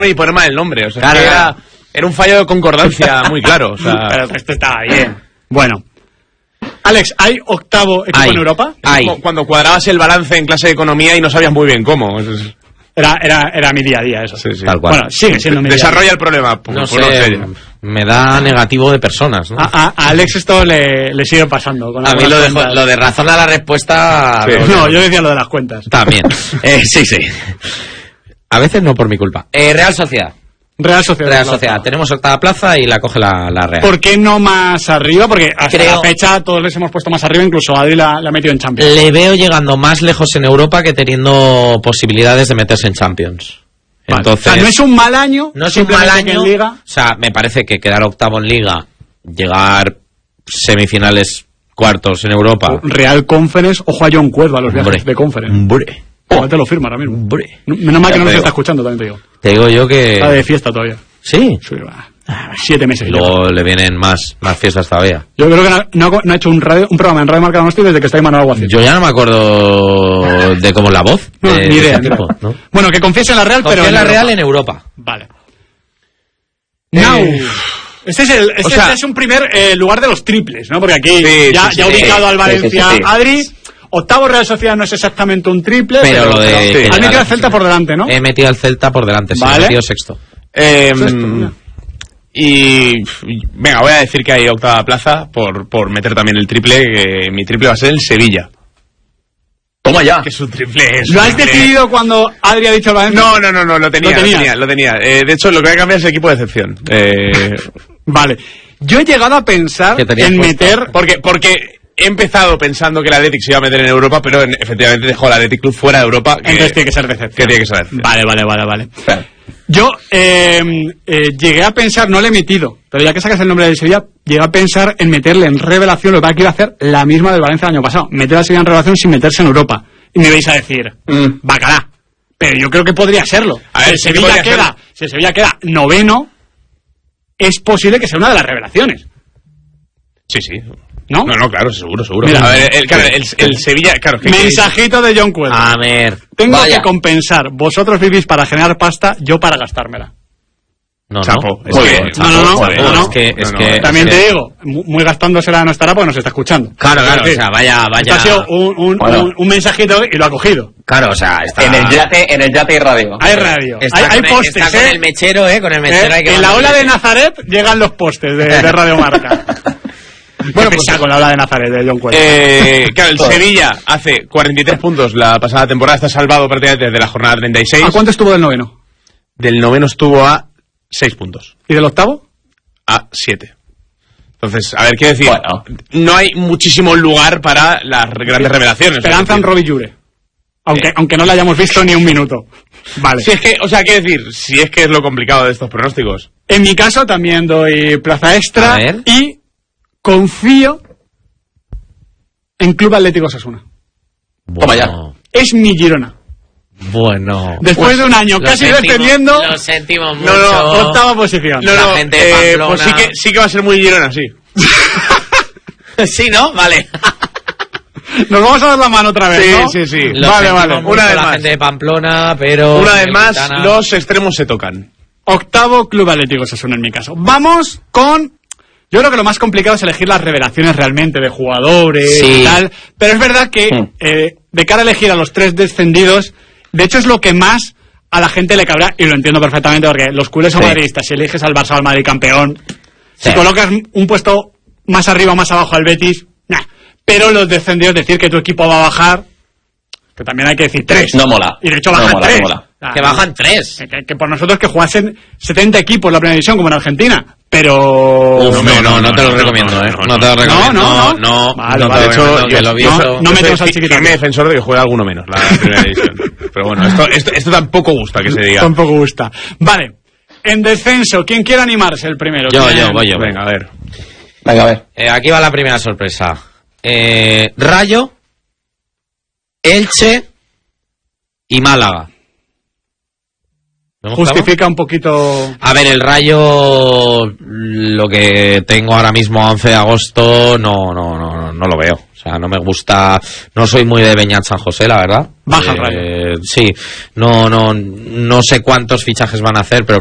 y poner mal el nombre. O sea, Claro, era un fallo de concordancia muy claro. O sea, Pero el resto estaba bien. Bueno. Alex, ¿hay octavo equipo en Europa? es como cuando cuadrabas el balance en clase de economía y no sabías muy bien cómo. Era mi día a día eso. Sí, sí. Tal cual. Bueno, sigue siendo mi día a día. Desarrolla el problema. No sé, me da negativo de personas, ¿no? A Alex esto le sigue pasando. Con A mí algunas cuentas. lo de razón a la respuesta... Sí. No, yo decía lo de las cuentas. También. Sí. A veces no por mi culpa. Real Sociedad. Real Sociedad. Tenemos octava plaza y la coge la Real. ¿Por qué no más arriba? Porque hasta Creo- la fecha todos les hemos puesto más arriba, incluso Adri la ha metido en Champions. Le veo llegando más lejos en Europa que teniendo posibilidades de meterse en Champions. Vale. Entonces, O sea, no es un mal año. no es un mal simplemente que año. en Liga. O sea, me parece que quedar octavo en Liga, llegar semifinales, cuartos en Europa. Real Conference, ojo a John Cuerva, los viajes Hombre. de Conference. Hombre. Igual te lo firma ahora mismo. Hombre. Menos mal que no nos te está digo. escuchando, también te digo. Te digo yo que... Está de fiesta todavía. Sí. Sí, va. 7 meses. Y ya. luego le vienen más fiestas todavía. Yo creo que no ha hecho un programa en Radio Marca Donosti desde que está Imanol Alguacil. Yo ya no me acuerdo de cómo es la voz. No, de ni idea. ese tipo, ¿no? Bueno, que confiese en la Real, pero Confío en la Europa. Real en Europa. Vale. Now. Este es un primer lugar de los triples, ¿no? Porque aquí ya ha ubicado al Valencia Sí. Adri. Octavo Real Sociedad no es exactamente un triple, Pero lo de- has metido al Celta por delante, ¿no? He metido al Celta por delante, sí, Vale. he metido sexto. Y venga, voy a decir que hay octava plaza por meter también el triple, que mi triple va a ser el Sevilla. Toma ya. Que es un triple. ¿Lo has decidido cuando Adri ha dicho el Valencia? No, lo tenía. ¿Lo tenías? De hecho, lo que voy a cambiar es el equipo de excepción. Vale. Yo he llegado a pensar ¿Qué tenías en puesto? meter... Porque he empezado pensando que el Athletic se iba a meter en Europa, pero efectivamente dejó al Athletic Club fuera de Europa. Entonces tiene que ser de excepción. Que tiene que ser de excepción. Vale. Yo llegué a pensar, no le he metido, pero ya que sacas el nombre de Sevilla, llegué a pensar en meterle en revelación, lo que iba a hacer la misma del Valencia el año pasado, meter a Sevilla en revelación sin meterse en Europa. Y me vais a decir, bacalá. Pero yo creo que podría serlo. A ver, si sí que podría el Sevilla queda noveno, es posible que sea una de las revelaciones. Sí. ¿No? No, claro, seguro. Mira, a ver, el Sevilla, claro. Mensajito de John Cuellar. A ver. Tengo Vaya. que compensar. Vosotros vivís para generar pasta, yo para gastármela. No, Chapo. no. Muy bien. No. Es que También es que- te digo, muy gastándosela no estará porque nos está escuchando. Claro, Es decir, o sea, vaya. esto ha sido un mensajito y lo ha cogido. Claro, o sea, está... En el yate y radio. Hay radio, Está hay con postes, está con el mechero, con el mechero hay que... En la ola de mandarle- Nazaret llegan los postes de Radio Marca. Bueno, pues con la ola de Nazaret de John Cuellar. Claro, el Sevilla hace 43 puntos la pasada temporada, está salvado prácticamente desde la jornada 36. ¿A cuánto estuvo del noveno? Del noveno estuvo a 6 puntos. ¿Y del octavo? A 7. Entonces, a ver, quiero decir, Bueno. no hay muchísimo lugar para las grandes revelaciones. Esperanza en Robbie Jure. Aunque no la hayamos visto ni un minuto. Vale. Si es que, o sea, quiero decir, si es que es lo complicado de estos pronósticos. En mi caso también doy plaza extra A ver. y confío en Club Atlético Osasuna. Toma ya. Es mi Girona. Bueno. Después de un año Lo casi sentimos- defendiendo, Lo sentimos mucho. octava posición. La gente de Pamplona. Pues sí que va a ser muy Girona, sí. Sí, ¿no? Vale. Nos vamos a dar la mano otra vez, ¿no? Sí. Lo Vale. sentimos mucho Una vez la más. gente de Pamplona, pero... Una vez más, Metropolitana- los extremos se tocan. Octavo Club Atlético Osasuna en mi caso. Vamos con... Yo creo que lo más complicado es elegir las revelaciones realmente de jugadores Sí. y tal. Pero es verdad que de cara a elegir a los 3 descendidos, de hecho es lo que más a la gente le cabrá, y lo entiendo perfectamente, porque los culés o madridistas, si eliges al Barça o al Madrid campeón, si Sí. colocas un puesto más arriba o más abajo al Betis, nah. Pero los descendidos, decir que tu equipo va a bajar, que también hay que decir 3. No mola. Y de hecho No bajan mola, 3. no mola. Ah, Que bajan 3. que por nosotros que jugasen 70 equipos la primera división como en Argentina, pero No te lo recomiendo, No te lo recomiendo. No. Vale, no vale. te De hecho, recomiendo que lo vi no, eso. no metemos soy al chiquitán. firme defensor de que juegue alguno menos la primera división. Pero bueno, esto tampoco gusta que se diga. Tampoco gusta. Vale, en descenso, ¿quién quiere animarse el primero? Voy yo. Venga, a ver. Venga, a ver. Aquí va la primera sorpresa. Rayo, Elche y Málaga. ¿No hemos Justifica un poquito... A ver, el Rayo, lo que tengo ahora mismo a 11 de agosto, no no lo veo. O sea, no me gusta, no soy muy de Beñat San José, la verdad. Baja el Rayo. Sí, no sé cuántos fichajes van a hacer, pero